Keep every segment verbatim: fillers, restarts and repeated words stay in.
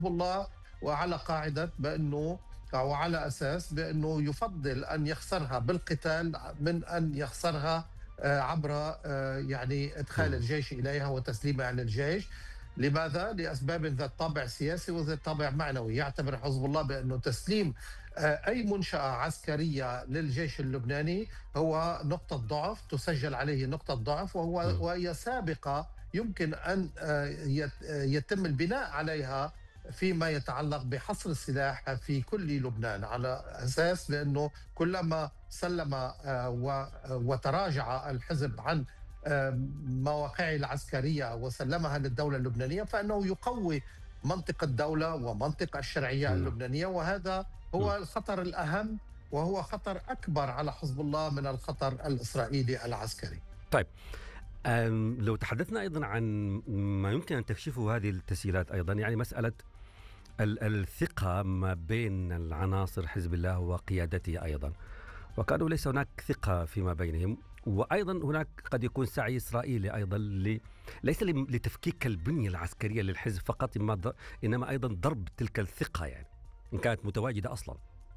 الله وعلى قاعدة بأنه أو على أساس بأنه يفضل أن يخسرها بالقتال من أن يخسرها آه، عبر آه، يعني إدخال مم. الجيش إليها وتسليمها للجيش. لماذا؟ لأسباب ذات طابع سياسي وذات طابع معنوي. يعتبر حزب الله بأنه تسليم آه، أي منشأة عسكرية للجيش اللبناني هو نقطة ضعف، تسجل عليه نقطة ضعف، وهو مم. وهي سابقة يمكن أن آه، يت- آه، يتم البناء عليها فيما يتعلق بحصر السلاح في كل لبنان، على أساس بأنه كلما سلم آه، و- وتراجع الحزب عن آه، مواقعه العسكرية وسلمها للدولة اللبنانية فإنه يقوي منطق الدولة ومنطق الشرعية نعم. اللبنانية، وهذا مم. هو الخطر الأهم، وهو خطر أكبر على حزب الله من الخطر الإسرائيلي العسكري. طيب، أم، لو تحدثنا أيضا عن ما يمكن أن تكشفه هذه التسهيلات أيضا، يعني مسألة ال- الثقة ما بين العناصر حزب الله وقيادته أيضا، وكانوا ليس هناك ثقة فيما بينهم. وأيضا هناك قد يكون سعي إسرائيلي أيضا ل... ليس ل- لتفكيك البنية العسكرية للحزب فقط، إنما ض- إنما أيضا ضرب تلك الثقة، يعني إن كانت متواجدة أصلا.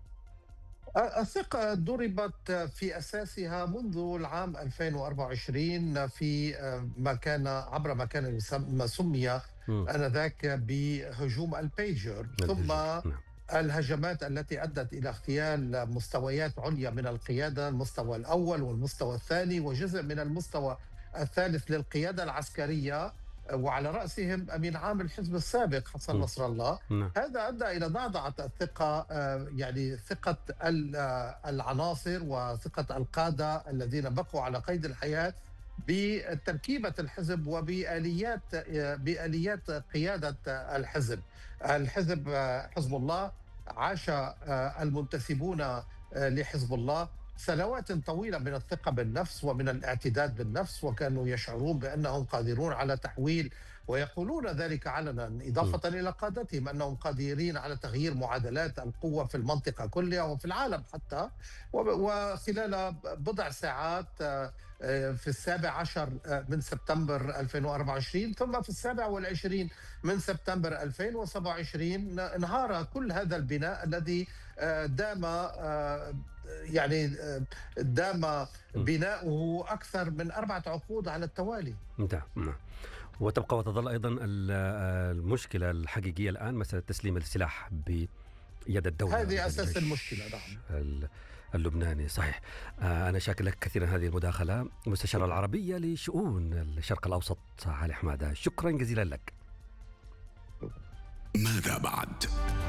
الثقة ضربت في أساسها منذ العام ألفين وأربعة وعشرين في ما كان عبر ما كان يسم- ما سمي مم. آنذاك بهجوم البيجر، ثم الهجر، نعم. الهجمات التي أدت إلى اغتيال مستويات عليا من القيادة، المستوى الأول والمستوى الثاني وجزء من المستوى الثالث للقيادة العسكرية، وعلى رأسهم أمين عام الحزب السابق حسن مم. نصر الله. نعم. هذا أدى إلى ضعضعة الثقة، آه، يعني ثقة ال- آه، العناصر وثقة القادة الذين بقوا على قيد الحياة بتركيبة الحزب وبآليات آه، بآليات قيادة آه، الحزب. الحزب آه، حزب الله عاش آه، المنتسبون آه، لحزب الله سنوات طويلة من الثقة بالنفس ومن الاعتداد بالنفس، وكانوا يشعرون بأنهم قادرون على تحويل، ويقولون ذلك علنا مم. إضافة إلى قادتهم أنهم قادرين على تغيير معادلات القوة في المنطقة كلها وفي العالم حتى. وب- وخلال بضع ساعات آه، آه، في السابع عشر آه، من سبتمبر ألفين وأربعة وعشرين ثم في السابع والعشرين من سبتمبر ألفين وسبعة وعشرين انهار كل هذا البناء الذي آه، دام آه، يعني آه، دام مم. بناؤه أكثر من أربعة عقود على التوالي. نعم. نعم. وتبقى وتظل أيضا ال- المشكلة الحقيقية الآن مسألة تسليم السلاح بيد الدولة هذه ويد أساس الجيش المشكلة. نعم. ال- اللبناني. صحيح. آه، أنا شاكر لك كثيرا هذه المداخلة. مستشار شكرا. العربية لشؤون الشرق الأوسط علي حمادة، شكرا جزيلا لك. ماذا بعد؟